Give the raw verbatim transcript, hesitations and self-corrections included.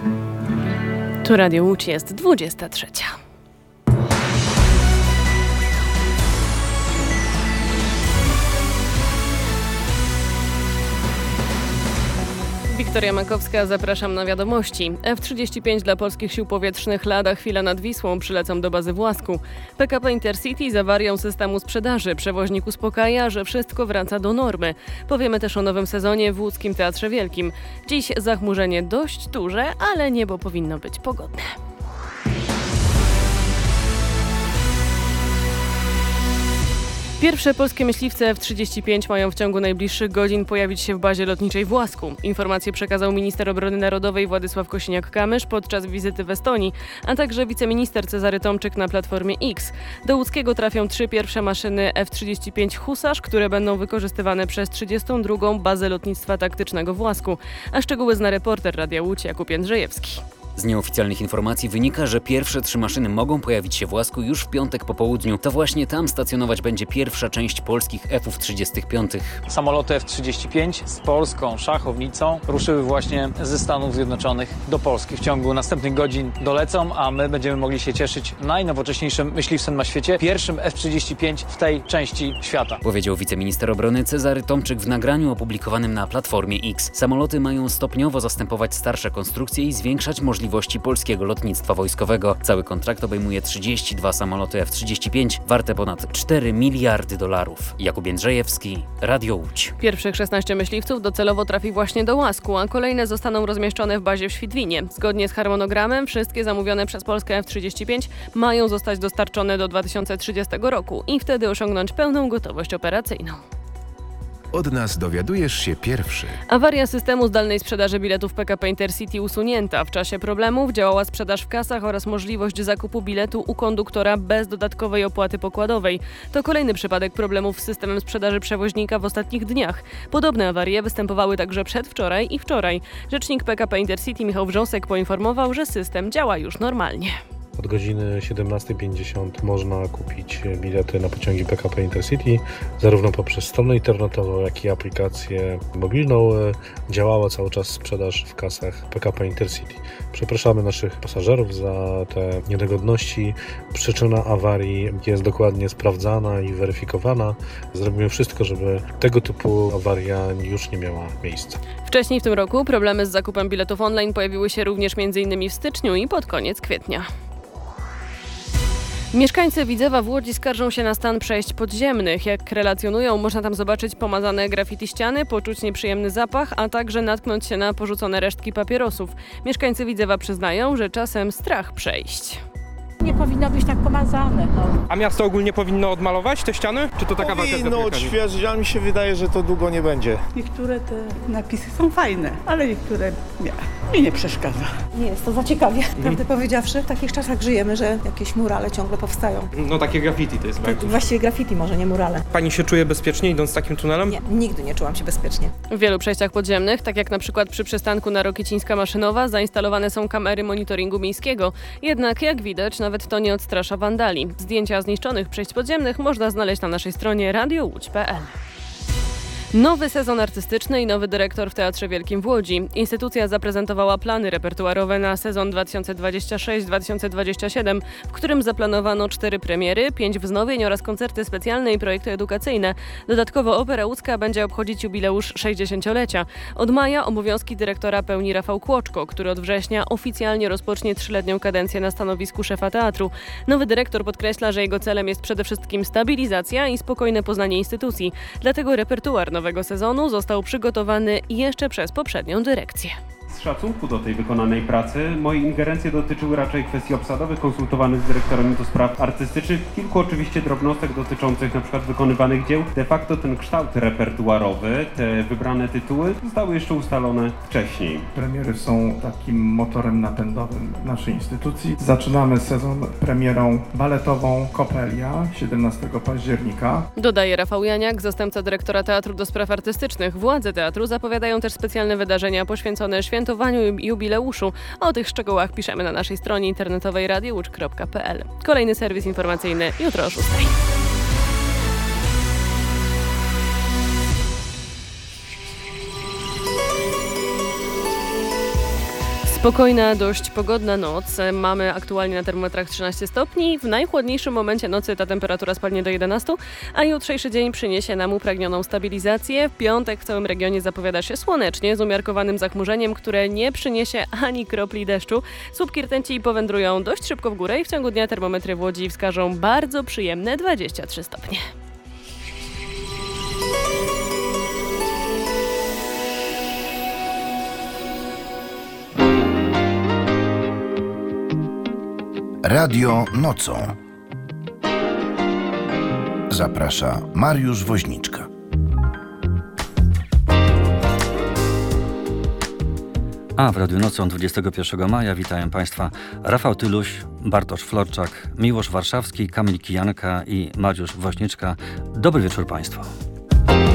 Tu Radio Łódź, jest dwudziesta trzecia. Wiktoria Makowska, zapraszam na wiadomości. F trzydzieści pięć dla polskich sił powietrznych lada chwila nad Wisłą przylecą do bazy w Łasku. P K P Intercity z awarią systemu sprzedaży. Przewoźnik uspokaja, że wszystko wraca do normy. Powiemy też o nowym sezonie w Łódzkim Teatrze Wielkim. Dziś zachmurzenie dość duże, ale niebo powinno być pogodne. Pierwsze polskie myśliwce F trzydzieści pięć mają w ciągu najbliższych godzin pojawić się w bazie lotniczej w Łasku. Informację przekazał minister obrony narodowej Władysław Kosiniak-Kamysz podczas wizyty w Estonii, a także wiceminister Cezary Tomczyk na Platformie X. Do Łódzkiego trafią trzy pierwsze maszyny F trzydzieści pięć Husarz, które będą wykorzystywane przez trzydziestą drugą bazę lotnictwa taktycznego w Łasku. A szczegóły zna reporter Radia Łódź Jakub Jędrzejewski. Z nieoficjalnych informacji wynika, że pierwsze trzy maszyny mogą pojawić się w Łasku już w piątek po południu. To właśnie tam stacjonować będzie pierwsza część polskich F trzydzieści pięć. Samoloty F trzydzieści pięć z polską szachownicą ruszyły właśnie ze Stanów Zjednoczonych do Polski. W ciągu następnych godzin dolecą, a my będziemy mogli się cieszyć najnowocześniejszym myśliwcem na świecie, pierwszym F trzydzieści pięć w tej części świata. Powiedział wiceminister obrony Cezary Tomczyk w nagraniu opublikowanym na Platformie X. Samoloty mają stopniowo zastępować starsze konstrukcje i zwiększać możliwości polskiego lotnictwa wojskowego. Cały kontrakt obejmuje trzydzieści dwa samoloty F trzydzieści pięć warte ponad cztery miliardy dolarów. Jakub Jędrzejewski, Radio Łódź. Pierwszych szesnaście myśliwców docelowo trafi właśnie do Łasku, a kolejne zostaną rozmieszczone w bazie w Świdwinie. Zgodnie z harmonogramem wszystkie zamówione przez Polskę F trzydzieści pięć mają zostać dostarczone do dwa tysiące trzydziestego roku i wtedy osiągnąć pełną gotowość operacyjną. Od nas dowiadujesz się pierwszy. Awaria systemu zdalnej sprzedaży biletów P K P Intercity usunięta. W czasie problemów działała sprzedaż w kasach oraz możliwość zakupu biletu u konduktora bez dodatkowej opłaty pokładowej. To kolejny przypadek problemów z systemem sprzedaży przewoźnika w ostatnich dniach. Podobne awarie występowały także przedwczoraj i wczoraj. Rzecznik P K P Intercity Michał Wrząsek poinformował, że system działa już normalnie. Od godziny siedemnasta pięćdziesiąt można kupić bilety na pociągi P K P Intercity, zarówno poprzez stronę internetową, jak i aplikację mobilną. Działała cały czas sprzedaż w kasach P K P Intercity. Przepraszamy naszych pasażerów za te niedogodności. Przyczyna awarii jest dokładnie sprawdzana i weryfikowana. Zrobimy wszystko, żeby tego typu awaria już nie miała miejsca. Wcześniej w tym roku problemy z zakupem biletów online pojawiły się również m.in. w styczniu i pod koniec kwietnia. Mieszkańcy Widzewa w Łodzi skarżą się na stan przejść podziemnych. Jak relacjonują, można tam zobaczyć pomazane graffiti ściany, poczuć nieprzyjemny zapach, a także natknąć się na porzucone resztki papierosów. Mieszkańcy Widzewa przyznają, że czasem strach przejść. Nie powinno być tak pomazane. No. A miasto ogólnie powinno odmalować te ściany? Czy to taka walka z Powinno odświeżyć, ale mi się wydaje, że to długo nie będzie. Niektóre te napisy są fajne, ale niektóre nie. Mi nie przeszkadza. Nie jest to za ciekawie. Prawdę powiedziawszy, w takich czasach żyjemy, że jakieś murale ciągle powstają. No takie graffiti to jest. To, właściwie graffiti, może nie murale. Pani się czuje bezpiecznie idąc takim tunelem? Nie, nigdy nie czułam się bezpiecznie. W wielu przejściach podziemnych, tak jak na przykład przy przystanku na Rokicińska-Maszynowa, zainstalowane są kamery monitoringu miejskiego. Jednak jak widać, nawet to nie odstrasza wandali. Zdjęcia zniszczonych przejść podziemnych można znaleźć na naszej stronie radio łódź kropka p l. Nowy sezon artystyczny i nowy dyrektor w Teatrze Wielkim w Łodzi. Instytucja zaprezentowała plany repertuarowe na sezon dwa tysiące dwudziesty szósty dwa tysiące dwudziesty siódmy, w którym zaplanowano cztery premiery, pięć wznowień oraz koncerty specjalne i projekty edukacyjne. Dodatkowo Opera Łódzka będzie obchodzić jubileusz sześćdziesięciolecia. Od maja obowiązki dyrektora pełni Rafał Kłoczko, który od września oficjalnie rozpocznie trzyletnią kadencję na stanowisku szefa teatru. Nowy dyrektor podkreśla, że jego celem jest przede wszystkim stabilizacja i spokojne poznanie instytucji. Dlatego repertuar nowego sezonu został przygotowany jeszcze przez poprzednią dyrekcję. Z szacunku do tej wykonanej pracy moje ingerencje dotyczyły raczej kwestii obsadowych konsultowanych z dyrektorem do spraw artystycznych, kilku oczywiście drobnostek dotyczących np. wykonywanych dzieł. De facto ten kształt repertuarowy, te wybrane tytuły zostały jeszcze ustalone wcześniej. Premiery są takim motorem napędowym naszej instytucji. Zaczynamy sezon premierą baletową Kopelia siedemnastego października. Dodaje Rafał Janiak, zastępca dyrektora Teatru do Spraw Artystycznych. Władze teatru zapowiadają też specjalne wydarzenia poświęcone świętowaniu jubileuszu. O tych szczegółach piszemy na naszej stronie internetowej radio łódź kropka p l. Kolejny serwis informacyjny jutro o szóstej. Spokojna, dość pogodna noc. Mamy aktualnie na termometrach trzynaście stopni. W najchłodniejszym momencie nocy ta temperatura spadnie do jedenastu, a jutrzejszy dzień przyniesie nam upragnioną stabilizację. W piątek w całym regionie zapowiada się słonecznie, z umiarkowanym zachmurzeniem, które nie przyniesie ani kropli deszczu. Słupki rtęci powędrują dość szybko w górę i w ciągu dnia termometry w Łodzi wskażą bardzo przyjemne dwadzieścia trzy stopnie. Radio nocą. Zaprasza Mariusz Woźniczka. A w Radiu Nocą dwudziestego pierwszego maja witają Państwa Rafał Tyluś, Bartosz Florczak, Miłosz Warszawski, Kamil Kijanka i Mariusz Woźniczka. Dobry wieczór Państwu.